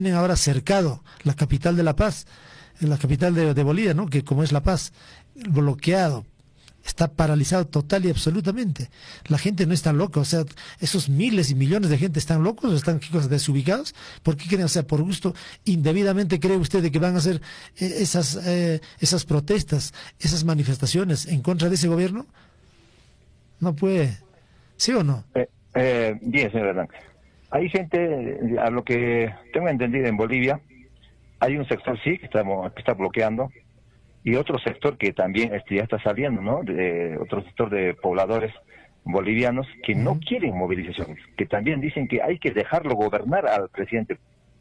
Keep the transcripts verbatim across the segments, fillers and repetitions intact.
tienen ahora cercado la capital de La Paz, la capital de, de Bolivia, ¿no? Que como es La Paz, bloqueado, está paralizado total y absolutamente. La gente no está loca, o sea, esos miles y millones de gente están locos o están ¿qué cosa, desubicados. ¿Por qué creen? O sea, por gusto, indebidamente cree usted de que van a hacer eh, esas eh, esas protestas, esas manifestaciones en contra de ese gobierno. No puede, ¿sí o no? Eh, eh, bien, señor Hernán. Hay gente, a lo que tengo entendido en Bolivia, hay un sector sí que está, que está bloqueando y otro sector que también este, ya está saliendo, ¿no? De, otro sector de pobladores bolivianos que no quieren movilizaciones, que también dicen que hay que dejarlo gobernar al presidente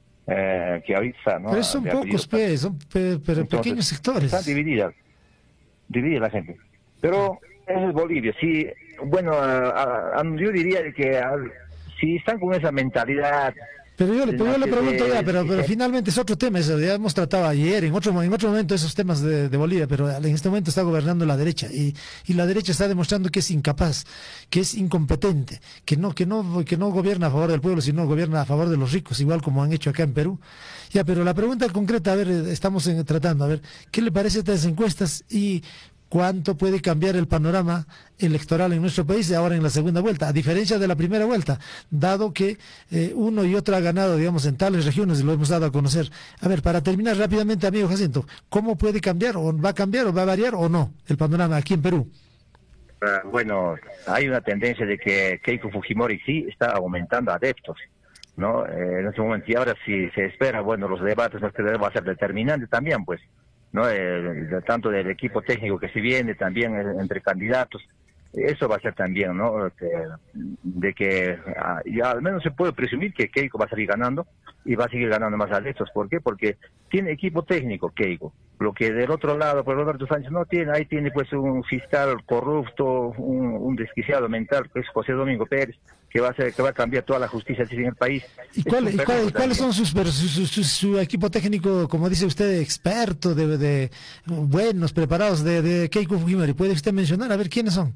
eh, que ahorita, ¿no? Pero son pocos, pues, son pe pero Entonces, pequeños sectores. Está dividida, dividida la gente. Pero esa es Bolivia, sí. Bueno, a, a, yo diría que a, si están con esa mentalidad. Pero yo, pero yo le pregunto ya, pero, pero finalmente es otro tema, eso ya hemos tratado ayer, en otro, en otro momento esos temas de, de Bolivia, pero en este momento está gobernando la derecha y, y la derecha está demostrando que es incapaz, que es incompetente, que no, que no, que no gobierna a favor del pueblo, sino gobierna a favor de los ricos, igual como han hecho acá en Perú. Ya, pero la pregunta concreta, a ver, estamos en, tratando, a ver, ¿qué le parece estas encuestas y cuánto puede cambiar el panorama electoral en nuestro país ahora en la segunda vuelta, a diferencia de la primera vuelta, dado que eh, uno y otro ha ganado, digamos, en tales regiones y lo hemos dado a conocer? A ver, para terminar rápidamente, amigo Jacinto, ¿cómo puede cambiar, o va a cambiar, o va a variar, o no, el panorama aquí en Perú? Uh, bueno, hay una tendencia de que Keiko Fujimori sí está aumentando adeptos, ¿no? Eh, en este momento, y ahora si se espera, bueno, los debates, este va a ser determinante también, pues, no eh, tanto del equipo técnico que se viene también eh, entre candidatos, eso va a ser también, no de, de que ah, ya al menos se puede presumir que Keiko va a salir ganando y va a seguir ganando más adeptos. ¿Por qué? Porque tiene equipo técnico Keiko, lo que del otro lado, por Roberto Sánchez no tiene. Ahí tiene pues un fiscal corrupto, un, un desquiciado mental, que es José Domingo Pérez, que va a ser, que va a cambiar toda la justicia en el país. ¿Y, cuál, y cuál, cuáles son sus su, su, su, su equipo técnico, como dice usted, experto, de, de buenos, preparados, de, de Keiko Fujimori? ¿Puede usted mencionar? A ver, ¿quiénes son?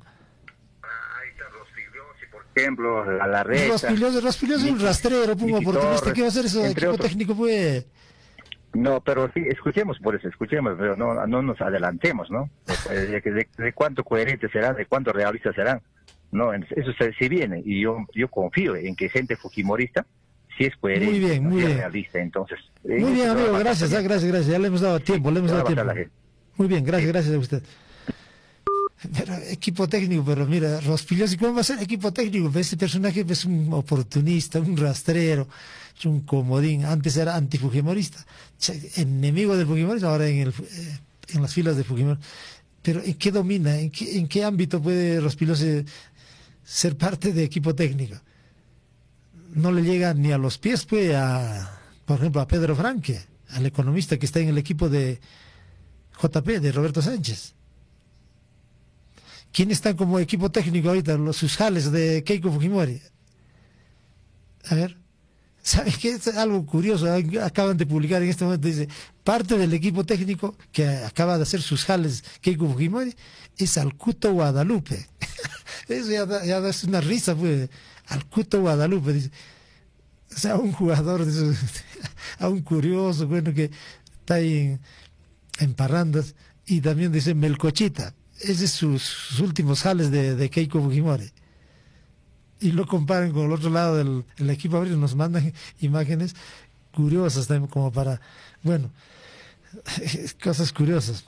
Ahí está Rospigliosi, por ejemplo, la Larreta. Rospigliosi, Rospigliosi es un rastrero, pongo oportunista. ¿Qué va a hacer ese equipo otros. técnico? Pues... No, pero sí, escuchemos por eso, escuchemos, pero no, no nos adelantemos, ¿no? De, de, de cuánto coherentes serán, de cuánto realistas serán. No, eso se, se viene, y yo yo confío en que gente fujimorista sí es coherente, muy bien, muy bien. realista, entonces. Muy bien, amigo, gracias, ah, gracias, gracias, ya le hemos dado tiempo, sí, le hemos dado tiempo. Muy bien, gracias, sí. gracias a usted. Pero, equipo técnico, pero mira, Rospigliosi, ¿cómo va a ser equipo técnico? Este personaje es un oportunista, un rastrero, es un comodín. Antes era antifujimorista, enemigo del fujimorismo, ahora en, el, eh, en las filas de Fujimori. Pero ¿en qué domina? ¿En qué, en qué ámbito puede Rospigliosi ser parte de equipo técnico? No le llega ni a los pies, pues, a, por ejemplo, a Pedro Franque, al economista que está en el equipo de J P, de Roberto Sánchez. ¿Quién está como equipo técnico ahorita? Los sus jales de Keiko Fujimori. A ver, ¿sabes qué? Es algo curioso. Acaban de publicar en este momento, dice, parte del equipo técnico que acaba de hacer sus jales Keiko Fujimori es Alcuto Guadalupe. Eso ya, da, ya es una risa, pues. Alcuto Guadalupe, dice. O sea, un jugador, de esos, a un curioso, bueno, que está ahí en, en parrandas. Y también dice Melcochita. Ese es sus, sus últimos jales de, de Keiko Fujimori. Y lo comparan con el otro lado del el equipo, nos mandan imágenes curiosas también, como para, bueno, cosas curiosas.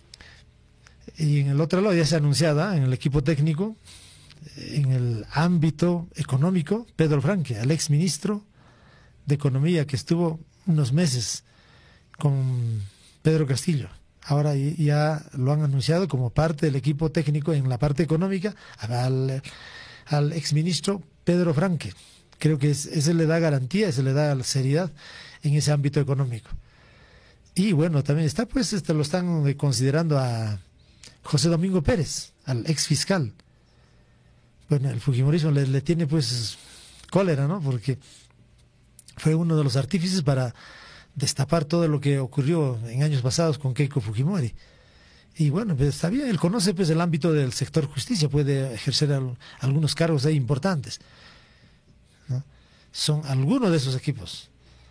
Y en el otro lado ya se ha anunciado, ¿eh? En el equipo técnico, en el ámbito económico, Pedro Franque, el ex ministro de Economía que estuvo unos meses con Pedro Castillo. Ahora ya lo han anunciado como parte del equipo técnico en la parte económica al, al exministro Pedro Franque. Creo que es, ese le da garantía, ese le da seriedad en ese ámbito económico. Y bueno, también está, pues, este, lo están considerando a José Domingo Pérez, al ex fiscal. Bueno, el fujimorismo le, le tiene, pues, cólera, ¿no? Porque fue uno de los artífices para destapar todo lo que ocurrió en años pasados con Keiko Fujimori. Y bueno, pues está bien, él conoce pues el ámbito del sector justicia, puede ejercer al, algunos cargos ahí importantes, ¿no? Son algunos de esos equipos.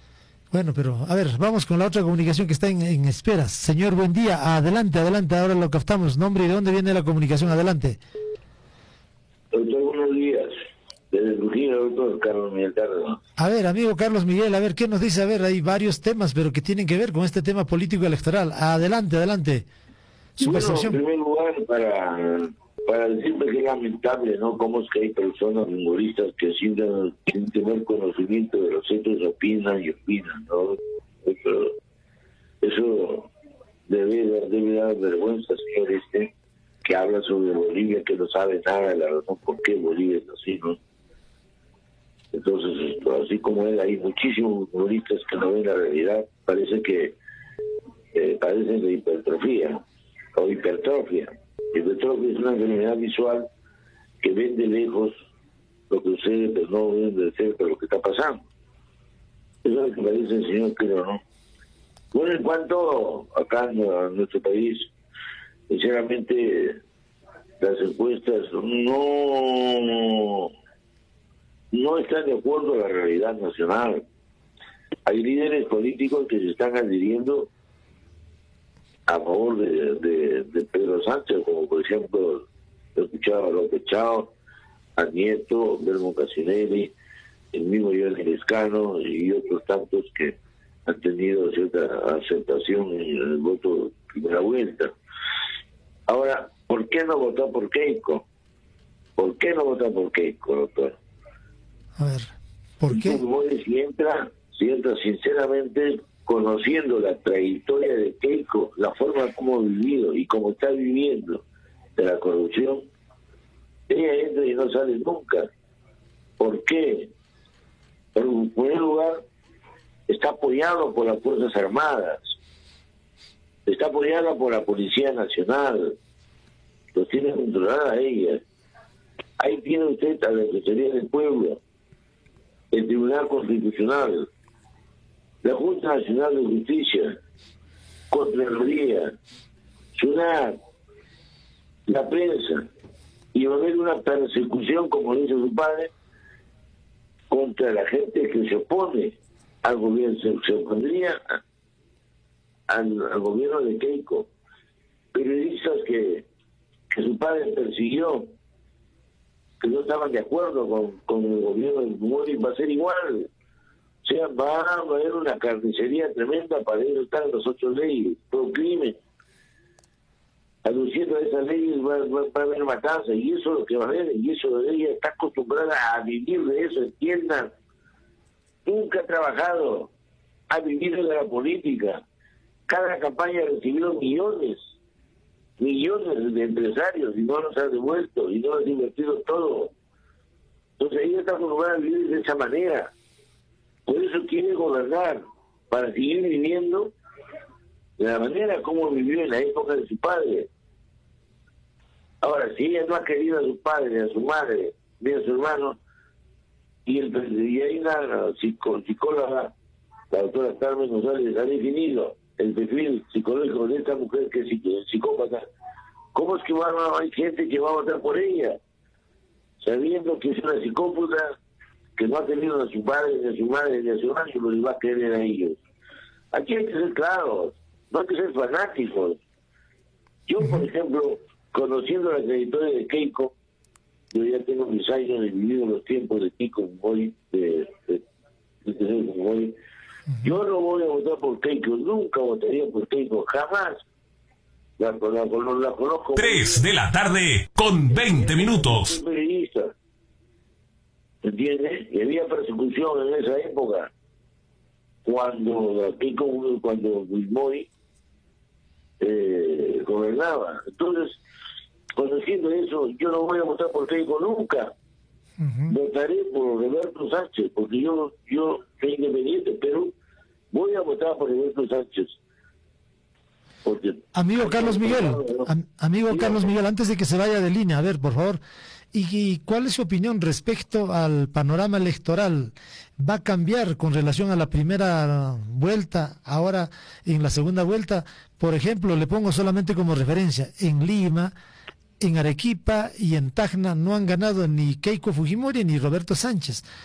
Bueno, pero a ver, vamos con la otra comunicación que está en, en espera. Señor, buen día. Adelante, adelante. Ahora lo captamos. Nombre y de dónde viene la comunicación. Adelante. Doctor, buenos días. Desde Trujillo, doctor Carlos Miguel Cárdenas. A ver, amigo Carlos Miguel, a ver, ¿qué nos dice? A ver, hay varios temas, pero que tienen que ver con este tema político electoral. Adelante, adelante. Su Bueno, percepción. en primer lugar, para, para decirme que es lamentable, ¿no? Cómo es que hay personas humoristas que sin, sin tener conocimiento de los hechos opinan y opinan, ¿no? Eso, eso debe, debe dar vergüenza, señor este, que habla sobre Bolivia, que no sabe nada de la razón por qué Bolivia es así, ¿no? Entonces, así como él, hay muchísimos humoristas que no ven la realidad, parece que eh, padecen de hipertrofia o hipertrofia. Hipertrofia es una enfermedad visual que ven de lejos lo que ustedes pues, no ven de cerca lo que está pasando. Eso es lo que parece el señor Creo, ¿no? Bueno, en cuanto acá a nuestro país, sinceramente las encuestas no no están de acuerdo a la realidad nacional. Hay líderes políticos que se están adhiriendo a favor de, de, de Pedro Sánchez, como por ejemplo he escuchado a López Chao, a Nieto, Belmo Casinelli, el mismo Johnny Lescano y otros tantos que han tenido cierta aceptación en el voto de primera vuelta. Ahora, ¿por qué no votar por Keiko? ¿Por qué no votar por Keiko, doctor? A ver, ¿por qué? Si entra, si entra sinceramente conociendo la trayectoria de Keiko, la forma como ha vivido y cómo está viviendo de la corrupción, ella entra y no sale nunca. ¿Por qué? En primer lugar, está apoyado por las Fuerzas Armadas, está apoyada por la Policía Nacional, los tiene controlada a ella. Ahí tiene usted a la Defensoría del Pueblo, el Tribunal Constitucional, la Junta Nacional de Justicia, Contraloría, SUNAT, la prensa, y va a haber una persecución, como dice su padre, contra la gente que se opone al gobierno, se, se opondría al, al gobierno de Keiko. Periodistas que, que su padre persiguió, que no estaban de acuerdo con, con el gobierno de Fujimori, va a ser igual. O sea, va a haber una carnicería tremenda para ellos estar en las ocho leyes, por crimen. Aduciendo a esas leyes va, va, va a haber matanza, y eso es lo que va a haber, y eso ella está acostumbrada a vivir de eso, entiendan. Nunca ha trabajado, ha vivido de la política. Cada campaña ha recibido millones, millones de empresarios, y no los ha devuelto, y no los ha invertido todo. Entonces ella está acostumbrada a vivir de esa manera. Por eso quiere gobernar, para seguir viviendo de la manera como vivió en la época de su padre. Ahora, si ella no ha querido a su padre, ni a su madre, ni a su hermano, y, el, y hay una psico, psicóloga, la doctora Carmen González, ha definido el perfil psicológico de esta mujer que es psicópata, ¿cómo es que va, hay gente que va a votar por ella? Sabiendo que es una psicópata, que no ha tenido a su padre, ni a su madre, ni a su hermano, y los va a querer a ellos. Aquí hay que ser claros, no hay que ser fanáticos. Yo, por ejemplo, conociendo la trayectoria de Keiko, yo ya tengo mis años de vivido los tiempos de Keiko Fujimori, de, de, de, de Fujimori. Yo no voy a votar por Keiko, nunca votaría por Keiko, jamás. La, la, la, la conozco. Tres de la tarde con veinte minutos. Soy periodista, ¿entiendes? Y había persecución en esa época, cuando Keiko, cuando Fujimori eh, gobernaba. Entonces, conociendo eso, yo no voy a votar por Keiko nunca. Uh-huh. Votaré por Roberto Sánchez, porque yo yo soy independiente, pero voy a votar por Roberto Sánchez. Porque amigo Carlos Miguel, am, amigo sí, Carlos Miguel, antes de que se vaya de línea, a ver, por favor, ¿y, y cuál es su opinión respecto al panorama electoral? ¿Va a cambiar con relación a la primera vuelta, ahora en la segunda vuelta? Por ejemplo, le pongo solamente como referencia, en Lima, en Arequipa y en Tacna no han ganado ni Keiko Fujimori ni Roberto Sánchez.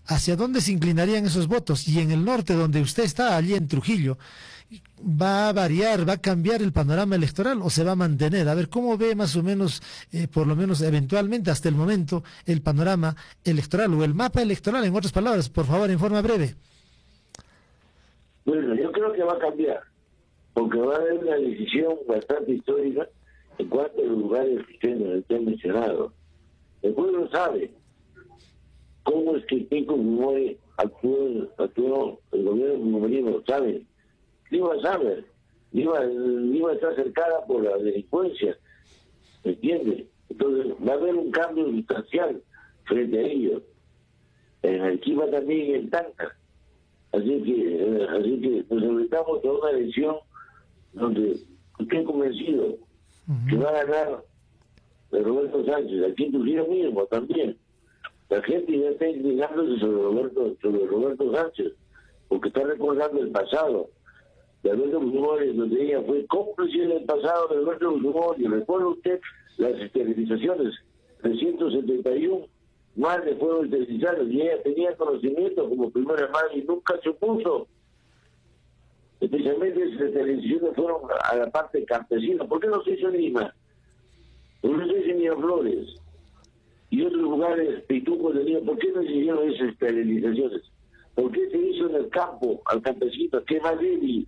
¿hacia dónde se inclinarían esos votos? Y en el norte, donde usted está, allí en Trujillo, ¿va a variar, va a cambiar el panorama electoral o se va a mantener? A ver, ¿cómo ve más o menos, eh, por lo menos eventualmente hasta el momento, el panorama electoral o el mapa electoral, en otras palabras? Por favor, en forma breve. Bueno, yo creo que va a cambiar, porque va a haber una decisión bastante histórica en cuanto a los lugares que usted ha mencionado. El pueblo sabe cómo es que Keiko Fujimori actuó, actuó el gobierno fujimorismo, sabe. Iba a saber, iba, iba a estar cercada por la delincuencia, ¿me entiende? Entonces va a haber un cambio sustancial frente a ellos. En Arequipa también y en Tacna. Así que, eh, así que nos enfrentamos a una elección donde estoy convencido uh-huh. que va a ganar Roberto Sánchez, aquí en Trujillo mismo también. La gente ya está inclinándose sobre Roberto, sobre Roberto Sánchez, porque está recordando el pasado. De Alberto Fujimori, donde ella fue cómplice del pasado de Alberto Fujimori. ¿Recuerda usted las esterilizaciones? trescientos setenta y uno madres fueron esterilizadas y ella tenía conocimiento como primera madre y nunca se opuso. Especialmente esas esterilizaciones fueron a la parte campesina. ¿Por qué no se hizo en Lima? ¿Por qué no se hizo en Miraflores? Y otros lugares, Pituco de Lima, ¿por qué no se hicieron esas esterilizaciones? ¿Por qué se hizo en el campo, al campesino? ¿Qué más débil?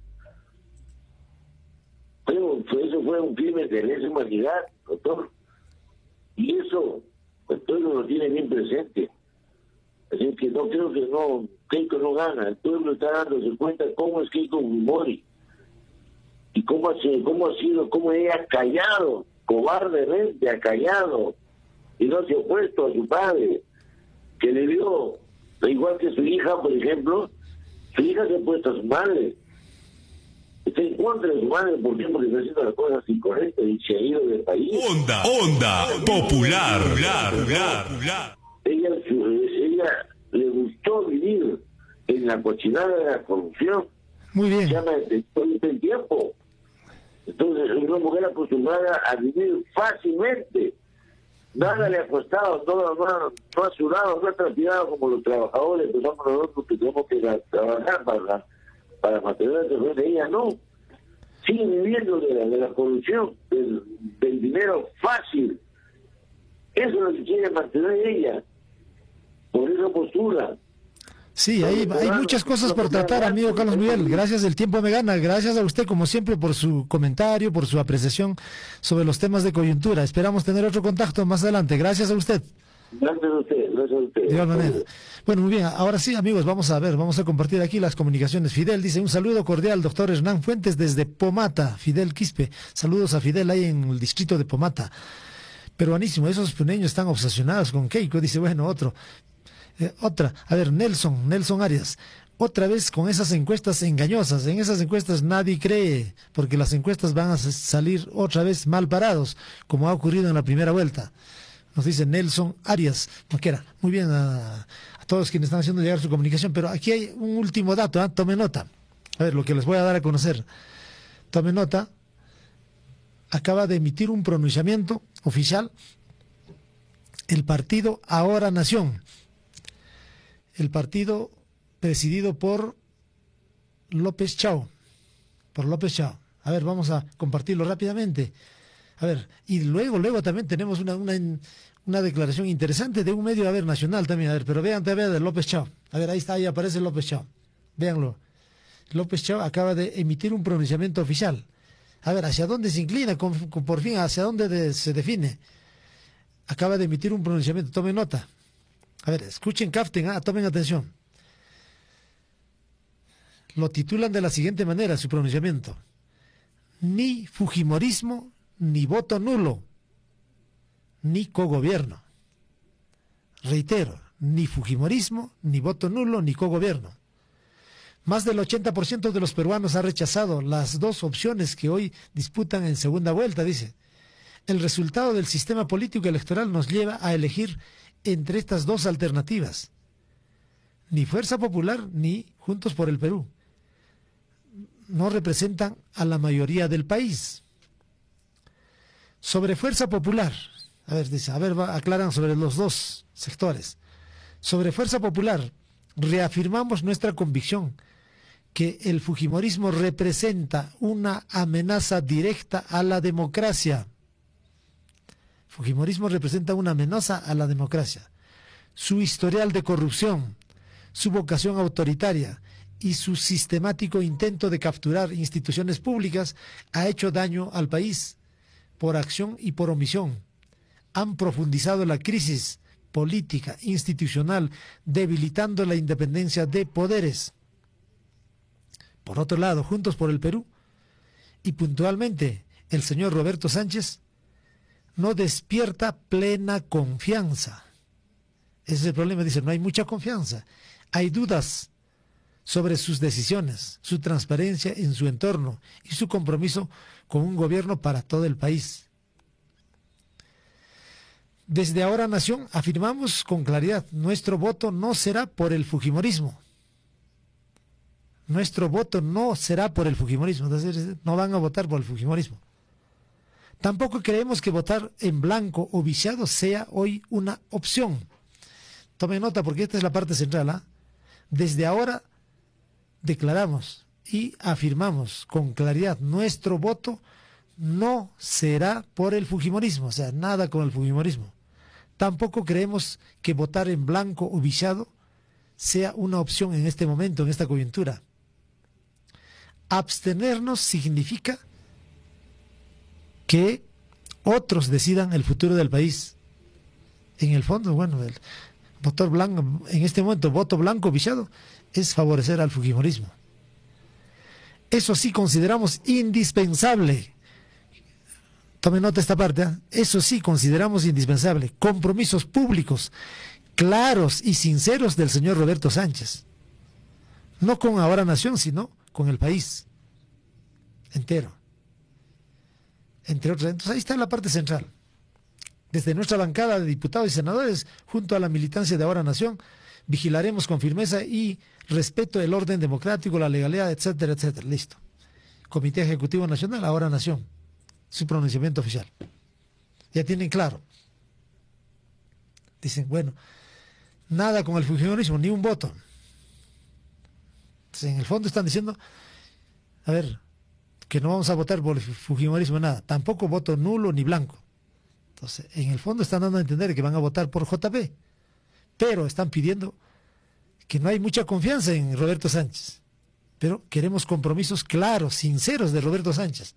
Pero eso fue un crimen de lesa humanidad, doctor. Y eso, el pueblo lo tiene bien presente. Así que no creo que no, Keiko no gana. El pueblo está dándose cuenta cómo es Keiko Fujimori. Y cómo ha sido, cómo ha sido, cómo ella ha callado, cobardemente ha callado. Y no se ha opuesto a su padre, que le dio, igual que su hija, por ejemplo, su hija se ha puesto a su madre. Está en contra de su madre por tiempo que está haciendo las cosas incorrectas y se ha ido del país. Onda, onda, popular, popular, popular. Ella, ella le gustó vivir en la cochinada de la corrupción. Muy bien. Se llama el tiempo. Entonces, es una mujer acostumbrada a vivir fácilmente. Nada le ha costado, no, no, no ha sudado, no ha transpirado como los trabajadores, que somos nosotros que tenemos que trabajar para, para mantener el de ella, no. Sigue viviendo de la, de la corrupción, del, del dinero fácil. Eso es lo que quiere mantener ella, por esa postura. Sí, hay, hay muchas cosas por tratar, amigo Carlos Miguel. Gracias, el tiempo me gana. Gracias a usted, como siempre, por su comentario, por su apreciación sobre los temas de coyuntura. Esperamos tener otro contacto más adelante. Gracias a usted. Gracias a usted, gracias a usted. De igual manera. Bueno, muy bien. Ahora sí, amigos, vamos a ver, vamos a compartir aquí las comunicaciones. Fidel dice, un saludo cordial, doctor Hernán Fuentes, desde Pomata. Fidel Quispe. Saludos a Fidel ahí en el distrito de Pomata. Peruanísimo, esos puneños están obsesionados con Keiko. Dice, bueno, otro. Eh, otra, a ver, Nelson, Nelson Arias, otra vez con esas encuestas engañosas. En esas encuestas nadie cree, porque las encuestas van a salir otra vez mal parados, como ha ocurrido en la primera vuelta. Nos dice Nelson Arias, Moquera. Muy bien a, a todos quienes están haciendo llegar su comunicación, pero aquí hay un último dato, ¿eh? Tome nota. A ver, lo que les voy a dar a conocer. Tome nota. Acaba de emitir un pronunciamiento oficial el partido Ahora Nación. El partido presidido por López Chao, por López Chao. A ver, vamos a compartirlo rápidamente. A ver, y luego, luego también tenemos una, una, una declaración interesante de un medio, a ver, nacional también, a ver, pero vean todavía de López Chao. A ver, ahí está, ahí aparece López Chao. Véanlo. López Chao acaba de emitir un pronunciamiento oficial. A ver, ¿hacia dónde se inclina? Con, con, por fin, ¿hacia dónde de, se define? Acaba de emitir un pronunciamiento, tomen nota. A ver, escuchen, capten, ah, tomen atención. Lo titulan de la siguiente manera, su pronunciamiento. Ni fujimorismo, ni voto nulo, ni cogobierno. Reitero, ni fujimorismo, ni voto nulo, ni cogobierno. Más del ochenta por ciento de los peruanos ha rechazado las dos opciones que hoy disputan en segunda vuelta, dice. El resultado del sistema político electoral nos lleva a elegir entre estas dos alternativas. Ni Fuerza Popular ni Juntos por el Perú no representan a la mayoría del país. Sobre Fuerza Popular, a ver, dice, a ver, aclaran sobre los dos sectores. Sobre Fuerza Popular, reafirmamos nuestra convicción que el fujimorismo representa una amenaza directa a la democracia. Fujimorismo representa una amenaza a la democracia. Su historial de corrupción, su vocación autoritaria y su sistemático intento de capturar instituciones públicas ha hecho daño al país por acción y por omisión. Han profundizado la crisis política, institucional, debilitando la independencia de poderes. Por otro lado, Juntos por el Perú y puntualmente el señor Roberto Sánchez no despierta plena confianza. Ese es el problema, dice, no hay mucha confianza. Hay dudas sobre sus decisiones, su transparencia en su entorno y su compromiso con un gobierno para todo el país. Desde Ahora Nación afirmamos con claridad, nuestro voto no será por el fujimorismo. Nuestro voto no será por el fujimorismo, es decir, no van a votar por el fujimorismo. Tampoco creemos que votar en blanco o viciado sea hoy una opción. Tome nota porque esta es la parte central. ¿eh? Desde ahora declaramos y afirmamos con claridad, nuestro voto no será por el fujimorismo, o sea, nada con el fujimorismo. Tampoco creemos que votar en blanco o viciado sea una opción en este momento, en esta coyuntura. Abstenernos significa que otros decidan el futuro del país. En el fondo, bueno, el voto blanco, en este momento, voto blanco viciado es favorecer al fujimorismo. Eso sí consideramos indispensable. Tome nota esta parte, ¿eh? Eso sí consideramos indispensable. Compromisos públicos, claros y sinceros del señor Roberto Sánchez. No con Ahora Nación, sino con el país entero. Entre otras. Entonces ahí está la parte central. Desde nuestra bancada de diputados y senadores, junto a la militancia de Ahora Nación, vigilaremos con firmeza y respeto el orden democrático, la legalidad, etcétera, etcétera. Listo. Comité Ejecutivo Nacional, Ahora Nación. Su pronunciamiento oficial. Ya tienen claro. Dicen, bueno, nada con el fujimorismo, ni un voto. Entonces, en el fondo están diciendo, a ver, que no vamos a votar por el fujimorismo, nada. Tampoco voto nulo ni blanco. Entonces, en el fondo están dando a entender que van a votar por J P, pero están pidiendo que no hay mucha confianza en Roberto Sánchez, pero queremos compromisos claros, sinceros de Roberto Sánchez.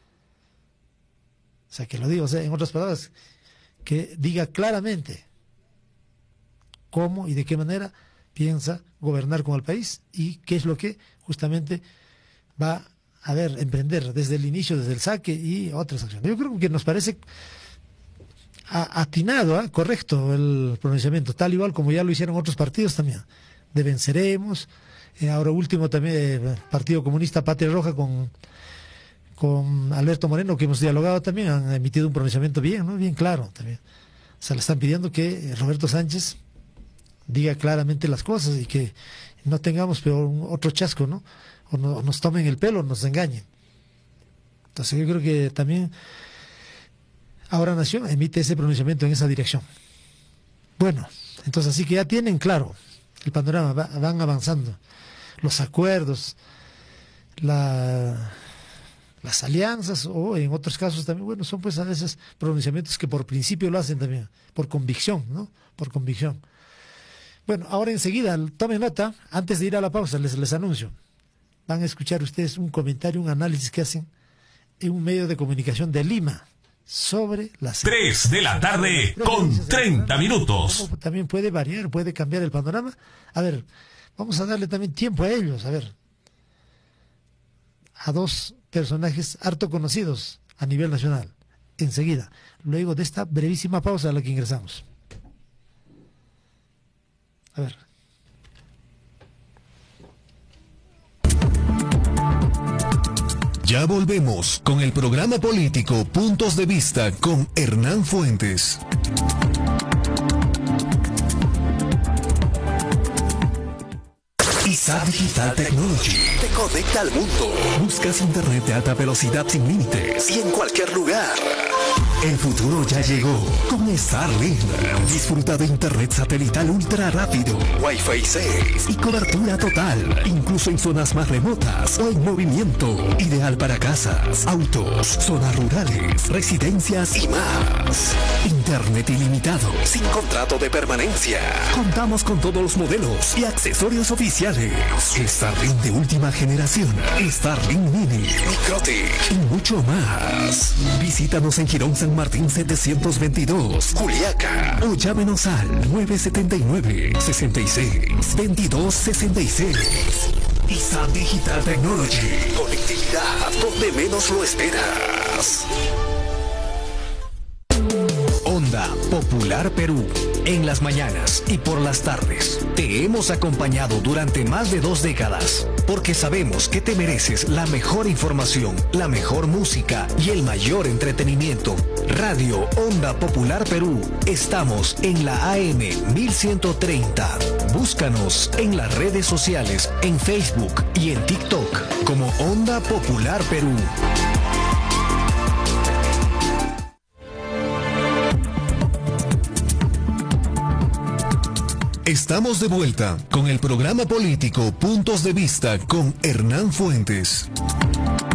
O sea, que lo digo, o sea, en otras palabras, que diga claramente cómo y de qué manera piensa gobernar con el país y qué es lo que justamente va a ver, emprender desde el inicio, desde el saque y otras acciones. Yo creo que nos parece atinado, ¿eh? correcto el pronunciamiento, tal igual como ya lo hicieron otros partidos también, de Venceremos, eh, ahora último también eh, Partido Comunista Patria Roja con, con Alberto Moreno, que hemos dialogado también, han emitido un pronunciamiento bien, ¿no? bien claro también. O sea, le están pidiendo que Roberto Sánchez diga claramente las cosas y que no tengamos peor otro chasco, ¿no? O, no, o nos tomen el pelo, nos engañen. Entonces yo creo que también Ahora Nación emite ese pronunciamiento en esa dirección. Bueno, entonces así que ya tienen claro el panorama, va, van avanzando los acuerdos, la, las alianzas, o en otros casos también, bueno, son pues a veces pronunciamientos que por principio lo hacen también, por convicción, ¿no? Por convicción. Bueno, ahora enseguida, tomen nota, antes de ir a la pausa, les, les anuncio, van a escuchar ustedes un comentario, un análisis que hacen en un medio de comunicación de Lima, sobre las tres de la tarde con treinta minutos. También puede variar, puede cambiar el panorama. A ver, vamos a darle también tiempo a ellos, a ver, a dos personajes harto conocidos a nivel nacional, enseguida, luego de esta brevísima pausa a la que ingresamos. A ver. Ya volvemos con el programa político Puntos de Vista con Hernán Fuentes. I S A Digital Technology te conecta al mundo. Buscas internet de alta velocidad sin límites y en cualquier lugar. El futuro ya llegó con Starlink. Disfruta de internet satelital ultra rápido, Wi-Fi seis y cobertura total, incluso en zonas más remotas o en movimiento. Ideal para casas, autos, zonas rurales, residencias y más. Internet ilimitado, sin contrato de permanencia. Contamos con todos los modelos y accesorios oficiales. Starlink de última generación, Starlink Mini, Microtic y mucho más. Visítanos en Girón San Martín setecientos veintidós, Juliaca, o llámenos al nueve siete nueve, seis seis, veintidós sesenta y seis. ISA Digital Technology, conectividad donde menos lo esperas. Onda Popular Perú, en las mañanas y por las tardes. Te hemos acompañado durante más de dos décadas, porque sabemos que te mereces la mejor información, la mejor música y el mayor entretenimiento. Radio Onda Popular Perú, estamos en la A M mil ciento treinta. Búscanos en las redes sociales, en Facebook y en TikTok como Onda Popular Perú. Estamos de vuelta con el programa político Puntos de Vista con Hernán Fuentes.